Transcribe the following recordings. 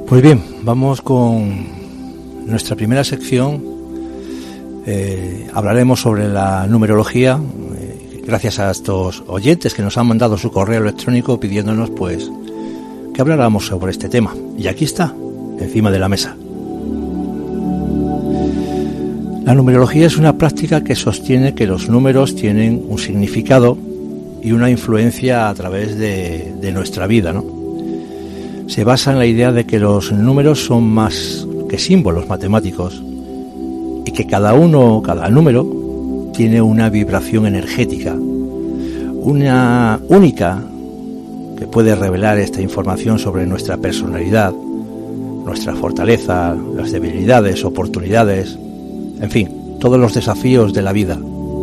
Pues bien, vamos con nuestra primera sección. Hablaremos sobre la numerología, gracias a estos oyentes que nos han mandado su correo electrónico pidiéndonos pues que habláramos sobre este tema. Y aquí está, encima de la mesa. La numerología es una práctica que sostiene que los números tienen un significado y una influencia a través de nuestra vida, ¿no? Se basa en la idea de que los números son más que símbolos matemáticos y que cada número tiene una vibración energética, una única que puede revelar esta información sobre nuestra personalidad, nuestra fortaleza, las debilidades, oportunidades, en fin, todos los desafíos de la vida.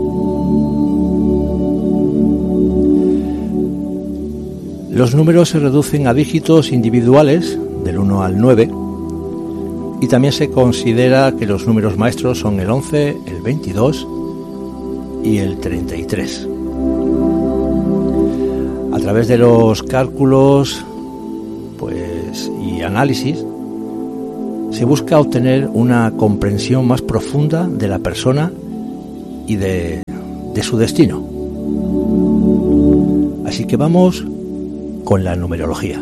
Los números se reducen a dígitos individuales del 1 al 9 y también se considera que los números maestros son el 11, el 22 y el 33. A través de los cálculos y análisis se busca obtener una comprensión más profunda de la persona y de su destino. Así que vamos con la numerología.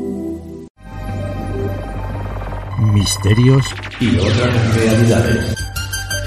Misterios y otras realidades.